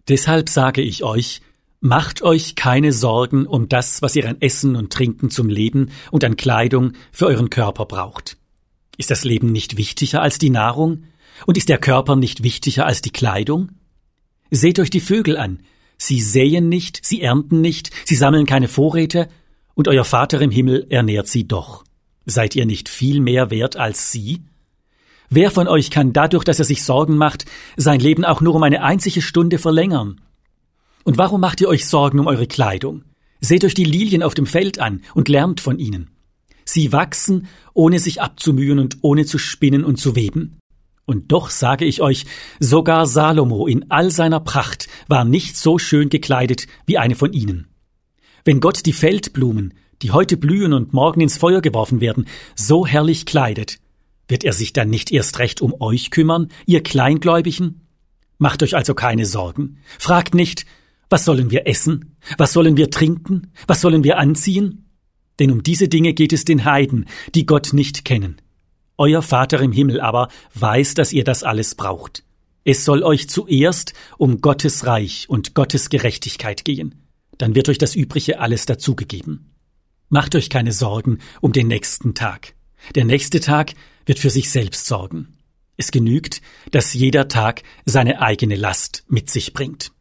Deshalb sage ich euch, macht euch keine Sorgen um das, was ihr an Essen und Trinken zum Leben und an Kleidung für euren Körper braucht. Ist das Leben nicht wichtiger als die Nahrung? Und ist der Körper nicht wichtiger als die Kleidung? Seht euch die Vögel an. Sie säen nicht, sie ernten nicht, sie sammeln keine Vorräte, und euer Vater im Himmel ernährt sie doch. Seid ihr nicht viel mehr wert als sie? Wer von euch kann dadurch, dass er sich Sorgen macht, sein Leben auch nur um eine einzige Stunde verlängern? Und warum macht ihr euch Sorgen um eure Kleidung? Seht euch die Lilien auf dem Feld an und lernt von ihnen. Sie wachsen, ohne sich abzumühen und ohne zu spinnen und zu weben. Und doch sage ich euch, sogar Salomo in all seiner Pracht war nicht so schön gekleidet wie eine von ihnen. Wenn Gott die Feldblumen, die heute blühen und morgen ins Feuer geworfen werden, so herrlich kleidet, wird er sich dann nicht erst recht um euch kümmern, ihr Kleingläubigen? Macht euch also keine Sorgen. Fragt nicht, was sollen wir essen? Was sollen wir trinken? Was sollen wir anziehen? Denn um diese Dinge geht es den Heiden, die Gott nicht kennen. Euer Vater im Himmel aber weiß, dass ihr das alles braucht. Es soll euch zuerst um Gottes Reich und Gottes Gerechtigkeit gehen. Dann wird euch das Übrige alles dazugegeben. Macht euch keine Sorgen um den nächsten Tag. Der nächste Tag wird für sich selbst sorgen. Es genügt, dass jeder Tag seine eigene Last mit sich bringt.